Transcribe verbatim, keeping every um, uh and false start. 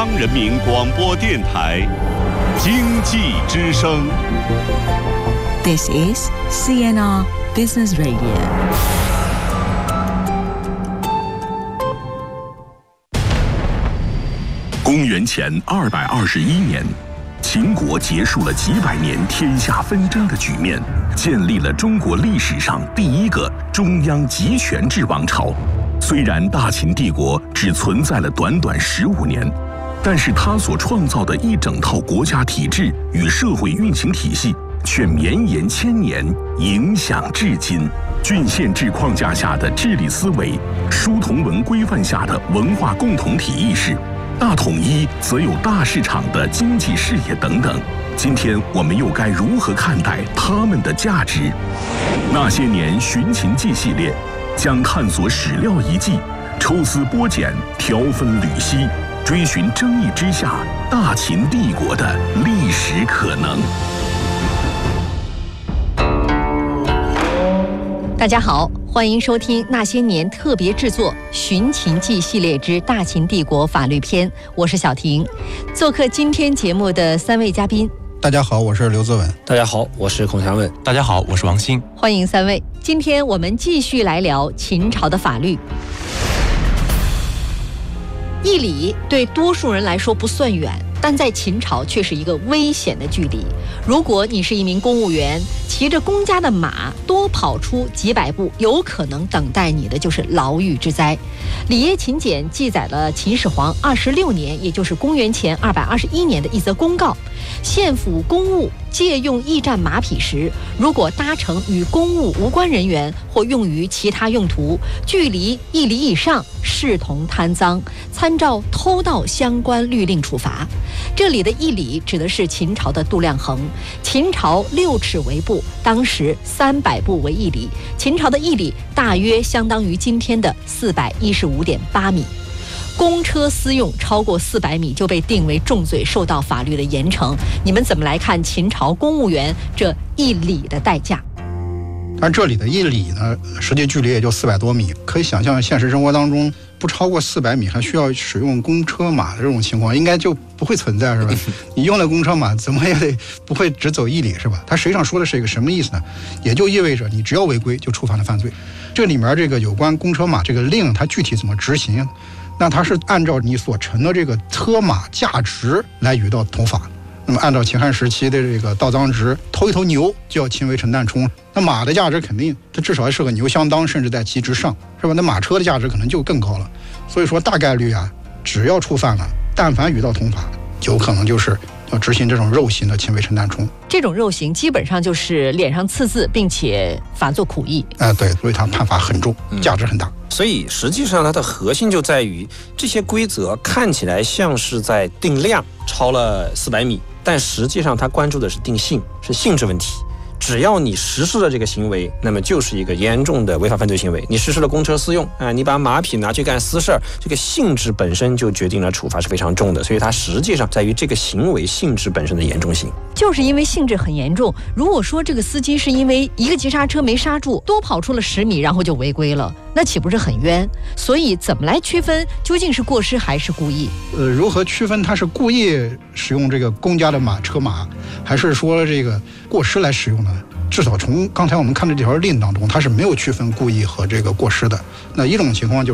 央人民广播电台经济之声。 This is C N R Business Radio。 公元前二百二十一年，秦国结束了几百年天下纷争的局面，建立了中国历史上第一个中央集权制王朝。虽然大秦帝国只存在了短短十五年，但是它所创造的一整套国家体制与社会运行体系却绵延千年，影响至今。郡县制框架下的治理思维，书同文规范下的文化共同体意识，大统一则有大市场的经济视野等等。今天我们又该如何看待他们的价值？那些年寻秦记系列将探索史料遗迹，抽丝剥茧，条分缕析，追寻争议之下大秦帝国的历史可能。 大家好，欢迎收听那些年特别制作《寻秦记》系列之大秦帝国法律篇，我是小婷。做客今天节目的三位嘉宾， 大家好，我是刘泽文。 大家好，我是孔祥文。 大家好，我是王鑫。 欢迎三位。今天我们继续来聊秦朝的法律。义理对多数人来说不算远，但在秦朝却是一个危险的距离。如果你是一名公务员，骑着公家的马多跑出几百步，有可能等待你的就是牢狱之灾。里耶秦简记载了秦始皇二十六年，也就是公元前二百二十一年的一则公告：县府公务借用驿站马匹时，如果搭乘与公务无关人员或用于其他用途，距离一里以上，视同贪赃，参照偷盗相关律令处罚。这里的一里指的是秦朝的度量衡，秦朝六尺为步，当时三百步为一里，秦朝的一里大约相当于今天的四百一十五点八米。公车私用超过四百米就被定为重罪，受到法律的严惩。你们怎么来看秦朝公务员这一里的代价？ 但这里的一里呢，实际距离也就四百多米，可以想象现实生活当中不超过四百米还需要使用公车马的这种情况，应该就不会存在，是吧？你用了公车马，怎么也得不会只走一里，是吧？它实际上说的是一个什么意思呢？也就意味着你只要违规就触犯了犯罪。这里面这个有关公车马这个令，它具体怎么执行？那它是按照你所乘的这个车马价值来予到统罚。那么按照秦汉时期的这个盗赃值，偷一头牛就要亲为陈旦冲。那马的价值肯定，它至少是个牛相当，甚至在其之上，是吧？那马车的价值可能就更高了。所以说大概率啊，只要触犯了，但凡予到统罚，有可能就是要执行这种肉刑的亲为陈旦冲。 这种肉刑基本上就是脸上刺字，并且罚作苦役。 啊、呃，对，所以它判罚很重，价值很大。 嗯，所以实际上它的核心就在于这些规则看起来像是在定量，超了四百米，但实际上它关注的是定性，是性质问题。只要你实施了这个行为，那么就是一个严重的违法犯罪行为。你实施了公车私用啊，你把马匹拿去干私事儿，这个性质本身就决定了处罚是非常重的。所以它实际上在于这个行为性质本身的严重性。 就是因为性质很严重，如果说这个司机是因为一个急刹车没刹住，多跑出了十米，然后就违规了，那岂不是很冤？所以怎么来区分究竟是过失还是故意？ 呃，如何区分他是故意使用这个公家的马车马，还是说这个过失来使用呢？至少从刚才我们看的这条令当中，它是没有区分故意和这个过失的。那一种情况就是